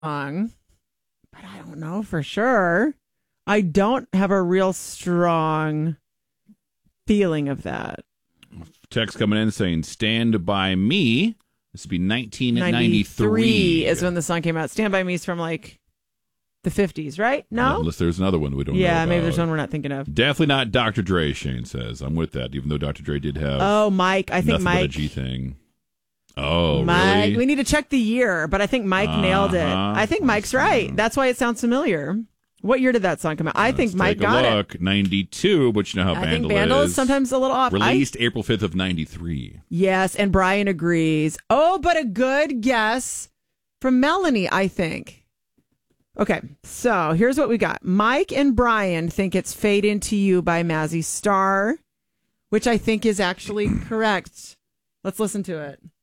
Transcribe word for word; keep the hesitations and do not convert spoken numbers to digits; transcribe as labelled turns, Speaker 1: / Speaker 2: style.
Speaker 1: But I don't know for sure. I don't have a real strong feeling of that.
Speaker 2: Text coming in saying Stand By Me. This would be nineteen ninety-three.
Speaker 1: Is when the song came out. Stand By Me is from like the fifties, right? No?
Speaker 2: Unless there's another one we don't know
Speaker 1: Yeah,
Speaker 2: about.
Speaker 1: maybe there's one we're not thinking of.
Speaker 2: Definitely not Doctor Dre, Shane says. I'm with that, even though Doctor Dre did have
Speaker 1: Oh, Mike. I think
Speaker 2: nothing
Speaker 1: Mike.
Speaker 2: but a G thing. Oh,
Speaker 1: Mike.
Speaker 2: really?
Speaker 1: We need to check the year, but I think Mike uh-huh. nailed it. I think Mike's right. That's why it sounds familiar. What year did that song come out? I
Speaker 2: Let's
Speaker 1: think Mike
Speaker 2: take a
Speaker 1: got
Speaker 2: look.
Speaker 1: it.
Speaker 2: ninety-two, but you know how
Speaker 1: I
Speaker 2: Bandle
Speaker 1: think Bandle
Speaker 2: is.
Speaker 1: is sometimes a little off.
Speaker 2: Released
Speaker 1: I...
Speaker 2: April fifth of ninety-three.
Speaker 1: Yes, and Brian agrees. Oh, but a good guess from Melanie, I think. Okay, so here's what we got. Mike and Brian think it's Fade Into You by Mazzy Star, which I think is actually correct. Let's listen to it.